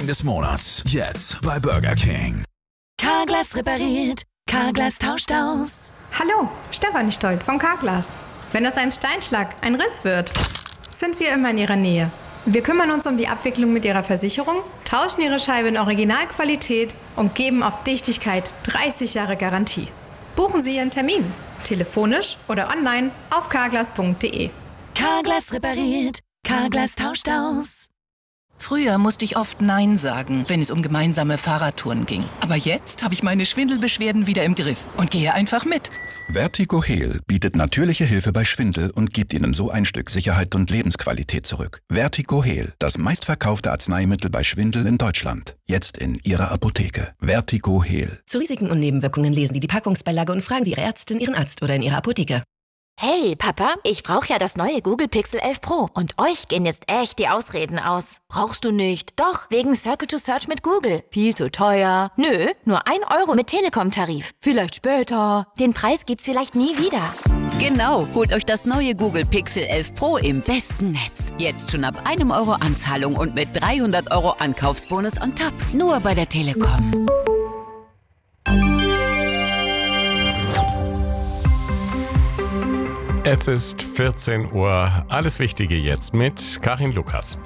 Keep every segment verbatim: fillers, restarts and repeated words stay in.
Liebling des Monats. Jetzt bei Burger King. Carglass repariert. Carglass tauscht aus. Hallo, Stefanie Stolt von Carglass. Wenn aus einem Steinschlag ein Riss wird, sind wir immer in Ihrer Nähe. Wir kümmern uns um die Abwicklung mit Ihrer Versicherung, tauschen Ihre Scheibe in Originalqualität und geben auf Dichtigkeit dreißig Jahre Garantie. Buchen Sie Ihren Termin. Telefonisch oder online auf carglass punkt de. Carglass repariert. Carglass tauscht aus. Früher musste ich oft Nein sagen, wenn es um gemeinsame Fahrradtouren ging. Aber jetzt habe ich meine Schwindelbeschwerden wieder im Griff und gehe einfach mit. Vertigo-Heal bietet natürliche Hilfe bei Schwindel und gibt Ihnen so ein Stück Sicherheit und Lebensqualität zurück. Vertigo-Heal, das meistverkaufte Arzneimittel bei Schwindel in Deutschland. Jetzt in Ihrer Apotheke. Vertigo-Heal. Zu Risiken und Nebenwirkungen lesen Sie die Packungsbeilage und fragen Sie Ihre Ärztin, Ihren Arzt oder in Ihrer Apotheke. Hey, Papa, ich brauche ja das neue Google Pixel elf Pro. Und euch gehen jetzt echt die Ausreden aus. Brauchst du nicht? Doch, wegen Circle to Search mit Google. Viel zu teuer. Nö, nur ein Euro mit Telekom-Tarif. Vielleicht später. Den Preis gibt's vielleicht nie wieder. Genau, holt euch das neue Google Pixel elf Pro im besten Netz. Jetzt schon ab einem Euro Anzahlung und mit dreihundert Euro Ankaufsbonus on top. Nur bei der Telekom. Es ist vierzehn Uhr. Alles Wichtige jetzt mit Karin Lukas.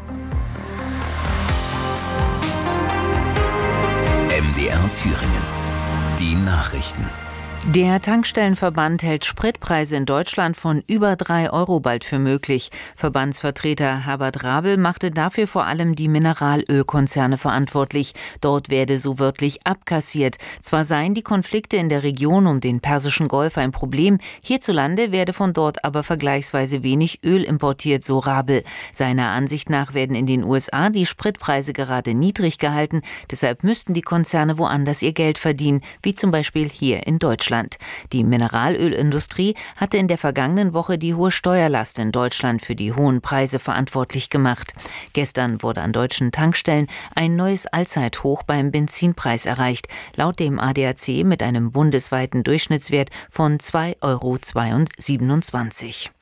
M D R Thüringen. Die Nachrichten. Der Tankstellenverband hält Spritpreise in Deutschland von über drei Euro bald für möglich. Verbandsvertreter Herbert Rabel machte dafür vor allem die Mineralölkonzerne verantwortlich. Dort werde so wörtlich abkassiert. Zwar seien die Konflikte in der Region um den Persischen Golf ein Problem, hierzulande werde von dort aber vergleichsweise wenig Öl importiert, so Rabel. Seiner Ansicht nach werden in den U S A die Spritpreise gerade niedrig gehalten. Deshalb müssten die Konzerne woanders ihr Geld verdienen, wie zum Beispiel hier in Deutschland. Die Mineralölindustrie hatte in der vergangenen Woche die hohe Steuerlast in Deutschland für die hohen Preise verantwortlich gemacht. Gestern wurde an deutschen Tankstellen ein neues Allzeithoch beim Benzinpreis erreicht, laut dem A D A C mit einem bundesweiten Durchschnittswert von zwei Euro siebenundzwanzig.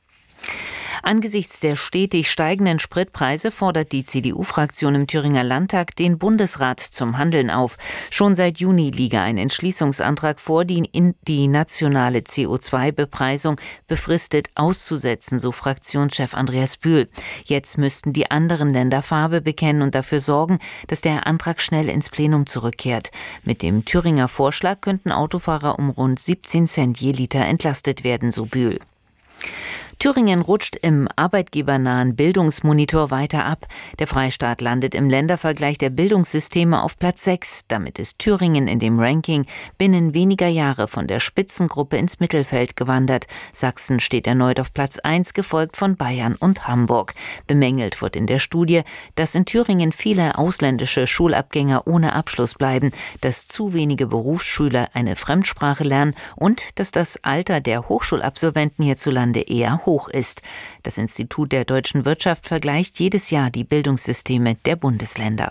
Angesichts der stetig steigenden Spritpreise fordert die C D U-Fraktion im Thüringer Landtag den Bundesrat zum Handeln auf. Schon seit Juni liege ein Entschließungsantrag vor, die, in die nationale C O zwei Bepreisung befristet auszusetzen, so Fraktionschef Andreas Bühl. Jetzt müssten die anderen Länder Farbe bekennen und dafür sorgen, dass der Antrag schnell ins Plenum zurückkehrt. Mit dem Thüringer Vorschlag könnten Autofahrer um rund siebzehn Cent je Liter entlastet werden, so Bühl. Thüringen rutscht im arbeitgebernahen Bildungsmonitor weiter ab. Der Freistaat landet im Ländervergleich der Bildungssysteme auf Platz sechs. Damit ist Thüringen in dem Ranking binnen weniger Jahre von der Spitzengruppe ins Mittelfeld gewandert. Sachsen steht erneut auf Platz eins, gefolgt von Bayern und Hamburg. Bemängelt wird in der Studie, dass in Thüringen viele ausländische Schulabgänger ohne Abschluss bleiben, dass zu wenige Berufsschüler eine Fremdsprache lernen und dass das Alter der Hochschulabsolventen hierzulande eher hoch ist. Das Institut der deutschen Wirtschaft vergleicht jedes Jahr die Bildungssysteme der Bundesländer.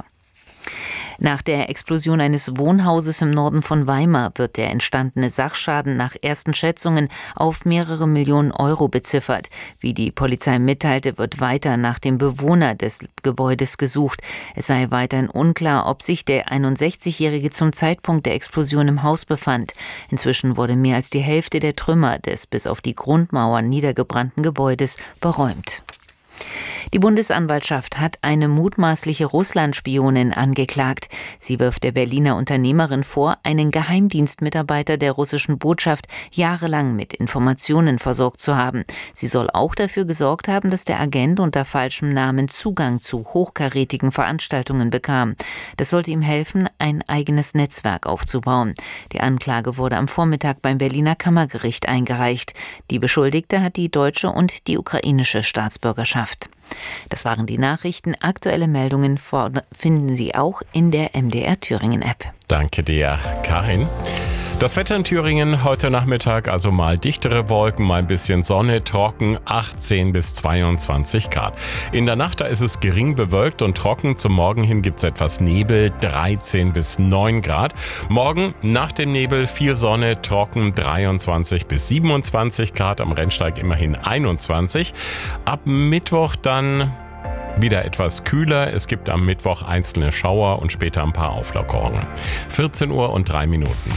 Nach der Explosion eines Wohnhauses im Norden von Weimar wird der entstandene Sachschaden nach ersten Schätzungen auf mehrere Millionen Euro beziffert. Wie die Polizei mitteilte, wird weiter nach dem Bewohner des Gebäudes gesucht. Es sei weiterhin unklar, ob sich der einundsechzigjährige zum Zeitpunkt der Explosion im Haus befand. Inzwischen wurde mehr als die Hälfte der Trümmer des bis auf die Grundmauern niedergebrannten Gebäudes beräumt. Die Bundesanwaltschaft hat eine mutmaßliche Russland-Spionin angeklagt. Sie wirft der Berliner Unternehmerin vor, einen Geheimdienstmitarbeiter der russischen Botschaft jahrelang mit Informationen versorgt zu haben. Sie soll auch dafür gesorgt haben, dass der Agent unter falschem Namen Zugang zu hochkarätigen Veranstaltungen bekam. Das sollte ihm helfen, ein eigenes Netzwerk aufzubauen. Die Anklage wurde am Vormittag beim Berliner Kammergericht eingereicht. Die Beschuldigte hat die deutsche und die ukrainische Staatsbürgerschaft. Das waren die Nachrichten. Aktuelle Meldungen finden Sie auch in der M D R Thüringen App. Danke dir, Karin. Das Wetter in Thüringen heute Nachmittag, also mal dichtere Wolken, mal ein bisschen Sonne, trocken, achtzehn bis zweiundzwanzig Grad. In der Nacht, da ist es gering bewölkt und trocken. Zum Morgen hin gibt es etwas Nebel, dreizehn bis neun Grad. Morgen nach dem Nebel viel Sonne, trocken, dreiundzwanzig bis siebenundzwanzig Grad. Am Rennsteig immerhin einundzwanzig. Ab Mittwoch dann Wieder etwas kühler. Es gibt am Mittwoch einzelne Schauer und später ein paar Auflockerungen. vierzehn Uhr und drei Minuten.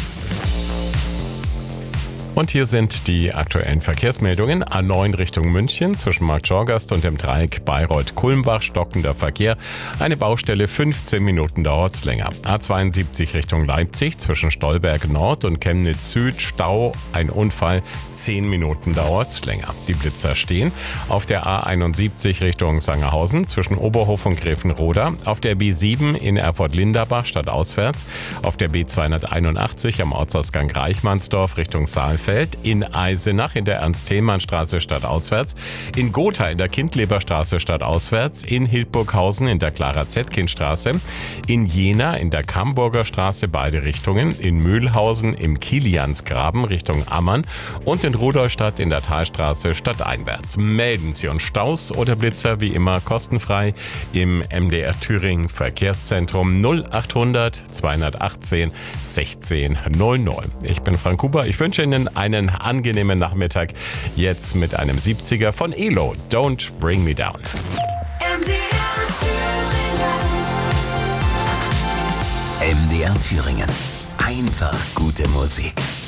Und hier sind die aktuellen Verkehrsmeldungen. A neun Richtung München zwischen Markt Schorgast und dem Dreieck Bayreuth-Kulmbach stockender Verkehr. Eine Baustelle, fünfzehn Minuten dauert's länger. A zweiundsiebzig Richtung Leipzig zwischen Stolberg Nord und Chemnitz Süd Stau. Ein Unfall, zehn Minuten dauert's länger. Die Blitzer stehen. Auf der A einundsiebzig Richtung Sangerhausen zwischen Oberhof und Gräfenroda. Auf der B sieben in Erfurt-Linderbach stadtauswärts. Auf der B zweihunderteinundachtzig am Ortsausgang Reichmannsdorf Richtung Saalfeld. In Eisenach in der Ernst-Thälmann-Straße stadtauswärts, in Gotha in der Kindleberstraße stadtauswärts, in Hildburghausen in der Clara-Zetkin-Straße, in Jena in der Kamburger Straße beide Richtungen, in Mühlhausen im Kiliansgraben Richtung Ammann und in Rudolstadt in der Talstraße stadteinwärts. Melden Sie uns Staus oder Blitzer wie immer kostenfrei im M D R Thüringen Verkehrszentrum null achthundert zweihundertachtzehn sechzehn null null. Ich bin Frank Huber, ich wünsche Ihnen einen angenehmen Nachmittag. Jetzt mit einem siebziger von Elo. Don't Bring Me Down. M D R Thüringen. M D R Thüringen. Einfach gute Musik.